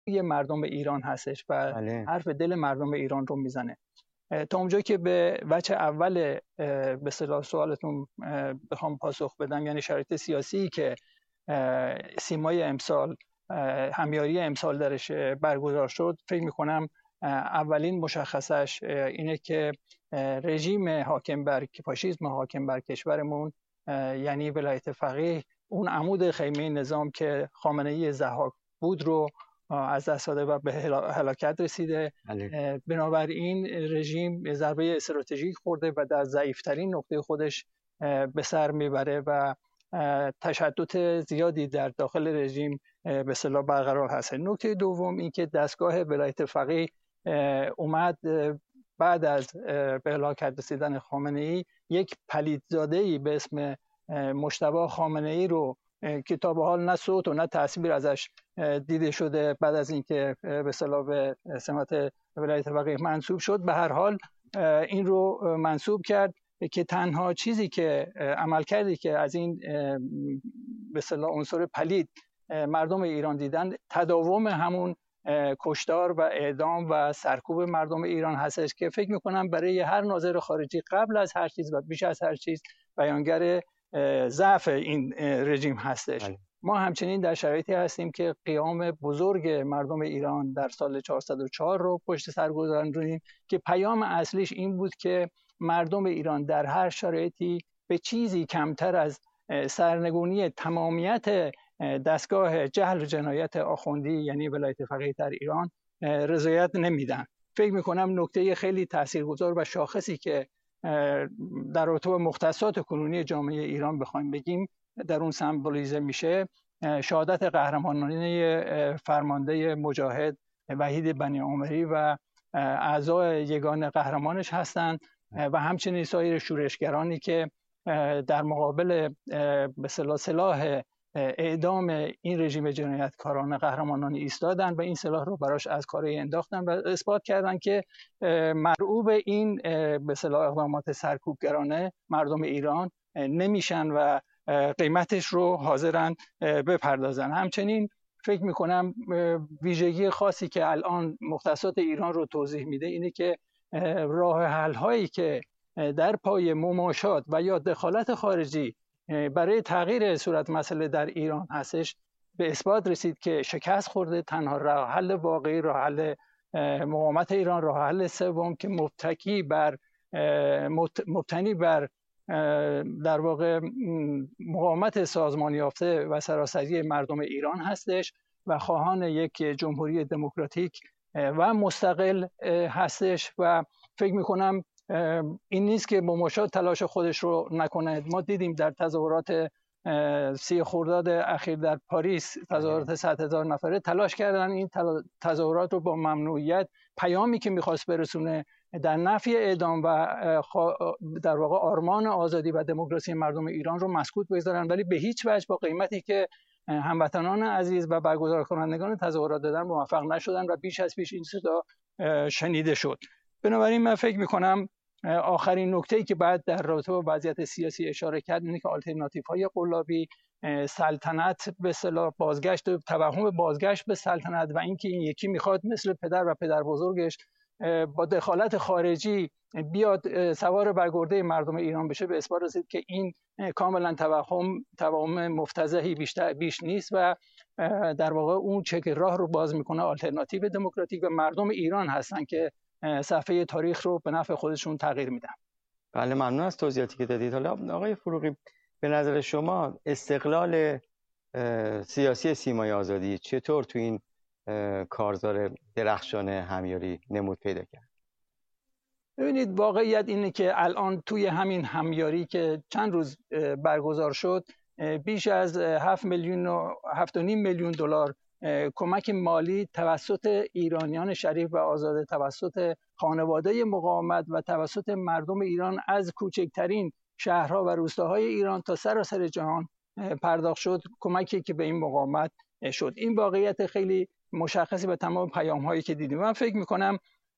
یه مردم ایران هستش و بله. حرف دل مردم ایران رو میزنه. تا اونجایی که به وجه اول به اصطلاح سوالتون بخوام پاسخ بدم، یعنی شرایط سیاسی که سیمای امسال، همیاری امسال درش برگزار شد، فکر میکنم اولین مشخصش اینه که رژیم حاکم بر فاشیسم حاکم بر کشورمون، یعنی ولایت فقیه، اون عمود خیمه نظام که خامنه‌ای ضحاک بود رو از دست داده و به هلاکت رسیده. بنابراین رژیم ضربه استراتژیک خورده و در ضعیفترین نقطه خودش به سر میبره و تشدد زیادی در داخل رژیم به اصطلاح برقرار هست. نکته دوم این که دستگاه ولایت فقیه اومد بعد از به هلاکت رسیدن خامنه‌ای یک پلیدزاده‌ای به اسم مجتبی خامنه‌ای رو که تا به حال نه صوت و نه تصویر ازش دیده شده بعد از اینکه به اصطلاح به سمت ولایت فقیه منصوب شد، به هر حال این رو منصوب کرد که تنها چیزی که عمل کردی که از این به اصطلاح عنصر پلید مردم ایران دیدن، تداوم همون کشتار و اعدام و سرکوب مردم ایران هستش که فکر میکنم برای هر ناظر خارجی قبل از هر چیز و بیش از هر چیز بیانگر ضعف این رژیم هستش. ما همچنین در شرایطی هستیم که قیام بزرگ مردم ایران در سال 404 رو پشت سر گذاردیم که پیام اصلیش این بود که مردم ایران در هر شرایطی به چیزی کمتر از سرنگونی تمامیت دستگاه جهل و جنایت آخوندی یعنی ولایت فقیه در ایران رضایت نمیدن. فکر میکنم نکته خیلی تاثیرگذار و شاخصی که در رابطه با مختصات کنونی جامعه ایران بخوایم بگیم در اون سمبولیزه میشه شهادت قهرمانانه فرمانده مجاهد وحید بنی عامری و اعضای یگان قهرمانش هستند و همچنین سایر شورشگرانی که در مقابل به سلاح اعدام این رژیم جنایتکارانه قهرمانانه ایستادن و این سلاح رو براش از کارای انداختن و اثبات کردن که مرعوب این به اصطلاح اقدامات سرکوبگرانه مردم ایران نمیشن و قیمتش رو حاضرن بپردازن. همچنین فکر میکنم ویژگی خاصی که الان مختصات ایران رو توضیح میده اینه که راه حل هایی که در پای مماشات و یا دخالت خارجی برای تغییر صورت مسئله در ایران هستش به اثبات رسید که شکست خورده. تنها راه حل واقعی، راه حل مقاومت ایران، راه حل سوم که مبتنی بر در واقع مقاومت سازمان یافته و سراسری مردم ایران هستش و خواهان یک جمهوری دموکراتیک و مستقل هستش و فکر میکنم این نیست که مماشات تلاش خودش رو نکنه. ما دیدیم در تظاهرات 30 خرداد اخیر در پاریس تظاهرات 100,000 نفره تلاش کردن این تظاهرات رو با ممنوعیت پیامی که میخواست برسونه در نفی اعدام و در واقع آرمان آزادی و دموکراسی مردم ایران رو مسکوت بگذارن، ولی به هیچ وجه با قیمتی که هموطنان عزیز و برگزار کنندگان تظاهرات دادن موفق نشدن و بیش از پیش این صدا شنیده شد. بنابراین من فکر میکنم آخرین نکته‌ای که بعد در رابطه با وضعیت سیاسی اشاره کرد اینه که آلترناتیوهای قلابی، سلطنت به اصطلاح بازگشت، توهم بازگشت به سلطنت و اینکه این یکی میخواد مثل پدر و پدر بزرگش با دخالت خارجی بیاد سوار بر گرده مردم ایران بشه، به اثبات رسید که این کاملا توهم مفتضحی بیش نیست و در واقع اون چک راه رو باز میکنه آلترناتیو دموکراتیک و مردم ایران هستن که صفحه تاریخ رو به نفع خودشون تغییر میدن. بله، ممنون از توضیحاتی که دادید. حالا آقای فروغی، به نظر شما استقلال سیاسی سیمای آزادی چطور تو این کارزار درخشان همیاری نمود پیدا کرد؟ ببینید، واقعیت اینه که الان توی همین همیاری که چند روز برگزار شد بیش از 7.5 میلیون دلار کمک مالی توسط ایرانیان شریف و آزاد، توسط خانواده مقاومت و توسط مردم ایران از کوچکترین شهرها و روستاهای ایران تا سراسر جهان پرداخت شد، کمکی که به این مقاومت شد. این واقعیت خیلی مشخصی به تمام پیام‌هایی که دیدیم. من فکر می‌کنم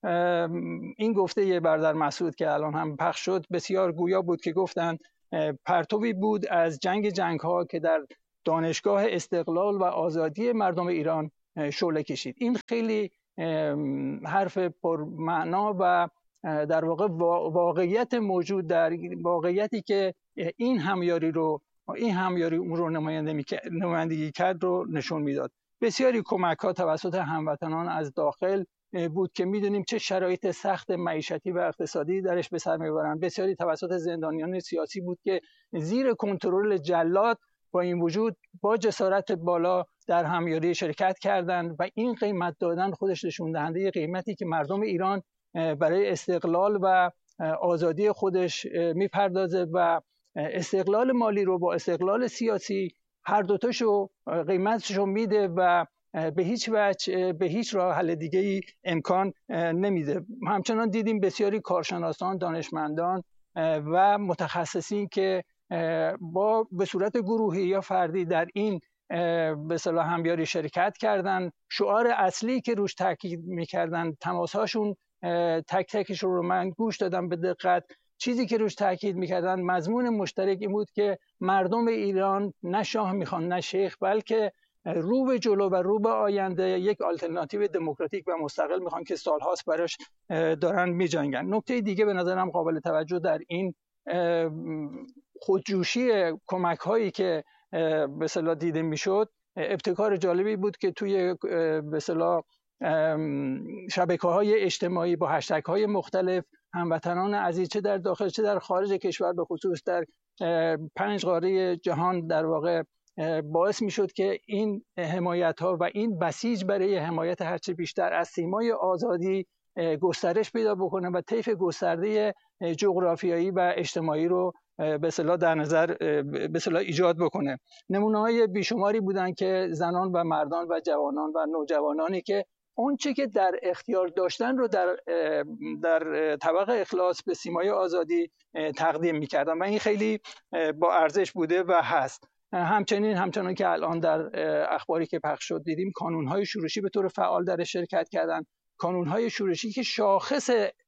این گفته برادر مسعود که الان هم پخش شد بسیار گویا بود که گفتند پرتوی بود از جنگ‌ها که در دانشگاه استقلال و آزادی مردم ایران شعله کشید. این خیلی حرف پرمعنا و در واقع واقعیت موجود در واقعیتی که این همیاری اون رو نمایندگی کرد رو نشون میداد. بسیاری کمک‌ها توسط هموطنان از داخل بود که میدونیم چه شرایط سخت معیشتی و اقتصادی درش به سر میبرند. بسیاری توسط زندانیان سیاسی بود که زیر کنترل جلاد با این وجود با جسارت بالا در همیاری شرکت کردند و این قیمت دادن خودش نشون دهنده قیمتی که مردم ایران برای استقلال و آزادی خودش میپردازه و استقلال مالی رو با استقلال سیاسی هر دوتاشو قیمتشو میده و به هیچ وجه به هیچ راه حل دیگه‌ای امکان نمیده. همچنان دیدیم بسیاری کارشناسان، دانشمندان و متخصصین که به صورت گروهی یا فردی در این به اصطلاح همیاری شرکت کردن. شعار اصلی که روش تاکید میکردن، تماس‌هاشون تک تکش رو من گوش دادم به دقت، چیزی که روش تاکید میکردن مضمون مشترک این بود که مردم ایران نه شاه میخوان نه شیخ، بلکه رو به جلو و رو به آینده یک آلترناتیو دموکراتیک و مستقل میخوان که سالهاست براش دارن میجنگن. نکته دیگه به نظرم قابل توجه در این خودجوشی کمک هایی که به اصطلاح دیده میشد، ابتکار جالبی بود که توی به اصطلاح شبکه‌های اجتماعی با هشتگ های مختلف هموطنان عزیز چه در داخل چه در خارج کشور به خصوص در 5 قاره جهان در واقع باعث میشد که این حمایت ها و این بسیج برای حمایت هرچه بیشتر از سیمای آزادی گسترش پیدا بکنه و طیف گسترده جغرافیایی و اجتماعی رو به اصطلاح در نظر به اصطلاح ایجاد بکنه. نمونه‌های بیشماری بودن که زنان و مردان و جوانان و نوجوانانی که اون چه که در اختیار داشتن رو در طبق اخلاص به سیمای آزادی تقدیم می‌کردن و این خیلی با ارزش بوده و هست. همچنان که الان در اخباری که پخش شد دیدیم، کانون‌های شورشی به طور فعال در شرکت کردن، کانون‌های شورشی که شاخص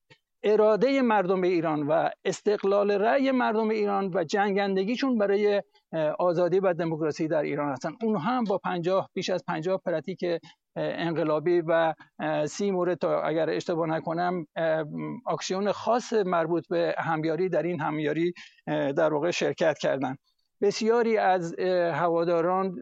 اراده مردم ایران و استقلال رأی مردم ایران و جنگندگیشون برای آزادی و دموکراسی در ایران هستن. اونها هم با بیش از 50 پراتیک انقلابی و 30 مورد تا اگر اشتباه نکنم اکسیون خاص مربوط به همیاری در این همیاری در واقع شرکت کردن. بسیاری از هواداران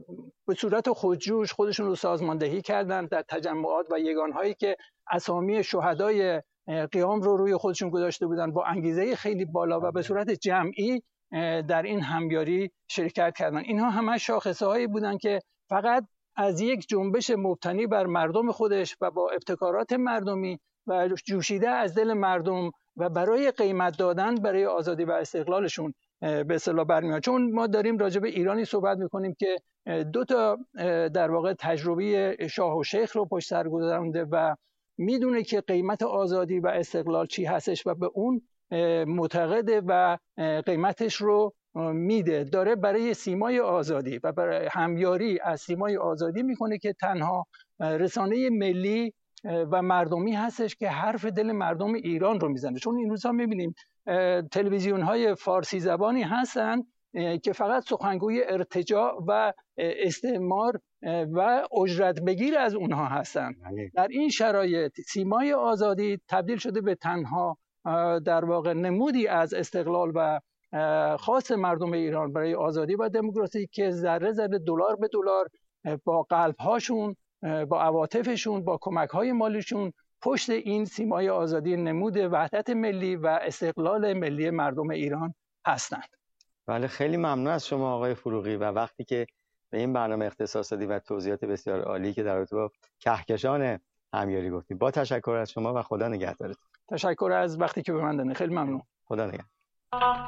به صورت خودجوش خودشون رو سازماندهی کردند در تجمعات و یگانهایی که اسامی شهدای قیام رو روی خودشون گذاشته بودن، با انگیزه خیلی بالا و به صورت جمعی در این همیاری شرکت کردن. اینها همه شاخصه‌هایی بودن که فقط از یک جنبش مبتنی بر مردم خودش و با ابتکارات مردمی و جوشیده از دل مردم و برای قیمت دادن برای آزادی و استقلالشون به اصطلاح برمیاد. چون ما داریم راجع به ایرانی صحبت میکنیم که 2 تا در واقع تجربه شاه و شیخ رو پشت سر گذرونده و میدونه که قیمت آزادی و استقلال چی هستش و به اون معتقده و قیمتش رو میده. داره برای سیمای آزادی و برای همیاری از سیمای آزادی میکنه که تنها رسانه ملی و مردمی هستش که حرف دل مردم ایران رو میزنه. چون این روزها میبینیم تلویزیون های فارسی زبانی هستن که فقط سخنگوی ارتجاع و استعمار و اجرت بگیر از اونها هستن. در این شرایط سیمای آزادی تبدیل شده به تنها در واقع نمودی از استقلال و خاص مردم ایران برای آزادی و دموکراسی که ذره ذره دلار به دلار با قلب‌هاشون، با عواطفشون، با کمک‌های مالیشون پشت این سیمای آزادی نمود وحدت ملی و استقلال ملی مردم ایران هستند. بله، خیلی ممنون از شما آقای فروغی و وقتی که به این برنامه اختصاص دادید و توضیحات بسیار عالی که در رابطه با کهکشان همیاری گفتید. با تشکر از شما و خدا نگهدارتون. تشکر از وقتی که به من دادید. خیلی ممنون. خدا نگهدار.